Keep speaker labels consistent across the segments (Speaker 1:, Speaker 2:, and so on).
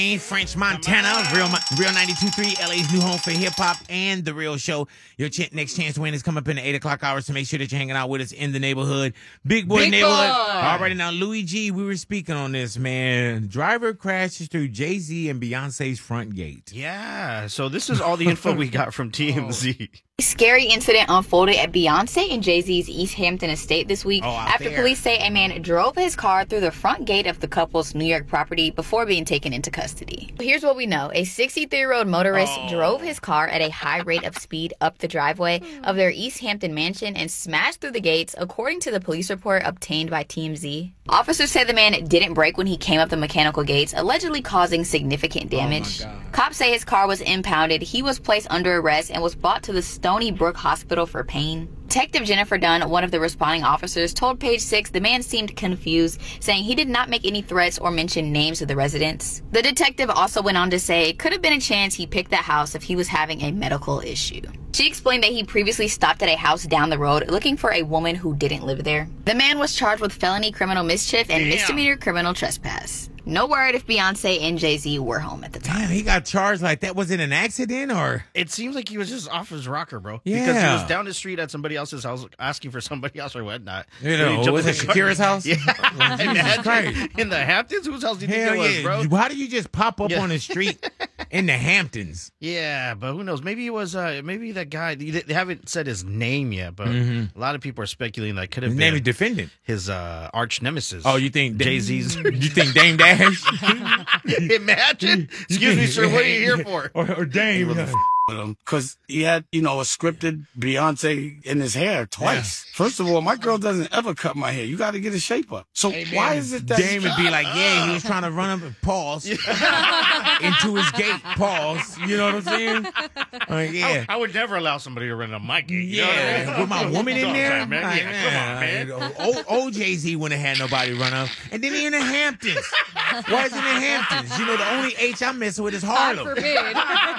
Speaker 1: French Montana, Real 92.3, LA's new home for hip hop and The Real Show. Your next chance to win is come up in the 8 o'clock hours, so make sure that you're hanging out with us in the neighborhood. Big boy neighborhood. All right, now, Louis G, we were speaking on this, man. Driver crashes through Jay-Z and Beyonce's front gate.
Speaker 2: Yeah, so this is all the info we got from TMZ.
Speaker 3: A scary incident unfolded at Beyonce and Jay-Z's East Hampton estate this week after police say a man drove his car through the front gate of the couple's New York property before being taken into custody. Here's what we know. A 63-year-old motorist drove his car at a high rate of speed up the driveway of their East Hampton mansion and smashed through the gates, according to the police report obtained by TMZ. Officers say the man didn't brake when he came up the mechanical gates, allegedly causing significant damage. Cops say his car was impounded. He was placed under arrest and was brought to the Stony Brook Hospital for pain. Detective Jennifer Dunn, one of the responding officers, told Page Six the man seemed confused, saying he did not make any threats or mention names of the residents. The detective also went on to say it could have been a chance he picked that house if he was having a medical issue. She explained that he previously stopped at a house down the road looking for a woman who didn't live there. The man was charged with felony criminal mischief and misdemeanor criminal trespass. No word if Beyonce and Jay-Z were home at the time.
Speaker 1: Damn, he got charged like that. Was it an accident or?
Speaker 2: It seems like he was just off his rocker, bro.
Speaker 1: Yeah.
Speaker 2: Because he was down the street at somebody else's house asking for somebody else or whatnot.
Speaker 1: You know, was it Shakira's house?
Speaker 2: Yeah.
Speaker 1: Jesus Christ.
Speaker 2: In the Hamptons? Whose house do you think
Speaker 1: Hell
Speaker 2: it was, bro?
Speaker 1: How do you just pop up on the street in the Hamptons?
Speaker 2: Yeah, but who knows? Maybe it was, maybe that guy, they haven't said his name yet, but a lot of people are speculating that could have been
Speaker 1: name is defendant.
Speaker 2: His arch nemesis.
Speaker 1: Oh, you think
Speaker 2: Jay-Z's?
Speaker 1: You think Dame Dash?
Speaker 2: Imagine. Excuse me, sir. What are you here for?
Speaker 1: Or Dame.
Speaker 4: With him because he had, a scripted Beyonce in his hair twice. Yeah. First of all, my girl doesn't ever cut my hair. You got to get a shape up. So why is it that
Speaker 1: Dame would be like, he was trying to run up and pause into his gate, pause. You know what I'm saying?
Speaker 2: I would never allow somebody to run up my gate. You
Speaker 1: with my woman in there.
Speaker 2: Man. Come on, man.
Speaker 1: Old Jay-Z wouldn't have had nobody run up. And then he in the Hamptons. Why is he in the Hamptons? The only H I'm messing with is Harlem.
Speaker 5: God forbid.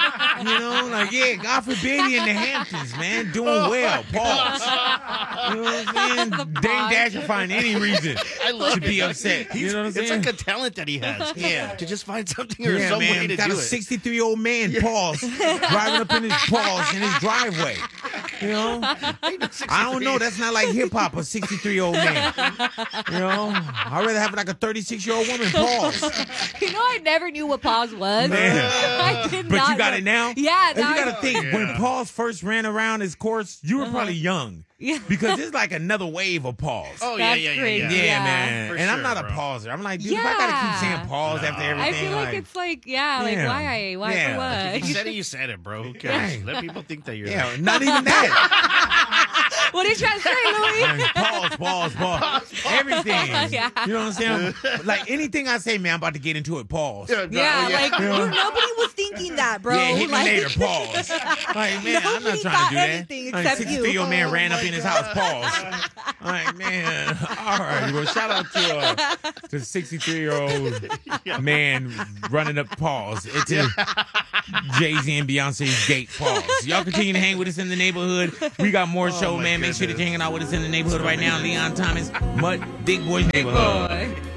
Speaker 1: God forbid he in the Hamptons, man. Doing well. Pause. You know what I'm saying? Dame Dash will find any reason to be upset. You know what I'm saying?
Speaker 2: It's like a talent that he has.
Speaker 1: Yeah.
Speaker 2: To just find something or some way to
Speaker 1: got
Speaker 2: do
Speaker 1: a
Speaker 2: it.
Speaker 1: 63-year-old man, pause, driving up in his driveway. I don't know. That's not like hip-hop, a 63-year-old man. I'd rather have like a 36-year-old woman, pause.
Speaker 5: I never knew what pause was.
Speaker 1: Man.
Speaker 5: I did
Speaker 1: But
Speaker 5: not
Speaker 1: you got
Speaker 5: know.
Speaker 1: it now?
Speaker 5: Yeah.
Speaker 1: And you got to think, when Pause first ran around his course, you were probably young.
Speaker 5: Yeah.
Speaker 1: Because it's like another wave of pause.
Speaker 2: Oh,
Speaker 5: That's
Speaker 2: yeah.
Speaker 5: crazy.
Speaker 1: Yeah, man.
Speaker 2: For
Speaker 1: and I'm
Speaker 2: sure,
Speaker 1: not a
Speaker 2: bro.
Speaker 1: pauser. I'm like, dude, if I got to keep saying pause after everything.
Speaker 5: I feel like it's like, why? Why
Speaker 1: Yeah.
Speaker 5: for what?
Speaker 2: If you said it, you said it, bro. Who cares? Let people think that you're
Speaker 1: not even that.
Speaker 5: What are you trying to say, Louis?
Speaker 1: Pause. Everything.
Speaker 5: Yeah.
Speaker 1: You know what I'm saying? Like anything I say, man, I'm about to get into it. Pause.
Speaker 6: Nobody was thinking that, bro.
Speaker 1: Yeah, hit me later. Pause. Like, man, I'm not trying to
Speaker 6: Nobody
Speaker 1: do
Speaker 6: thought
Speaker 1: that.
Speaker 6: anything
Speaker 1: Like,
Speaker 6: except you.
Speaker 1: 63-year-old man ran up in his house. Pause. Like, man. All right. Well, shout out to 63-year-old man running up. Pause. It's Jay-Z and Beyonce's gate. Pause. Y'all continue to hang with us in the neighborhood. We got more show, man. Make sure that you're hanging out with us in the neighborhood right now. Leon Thomas, Big Boy's Neighborhood.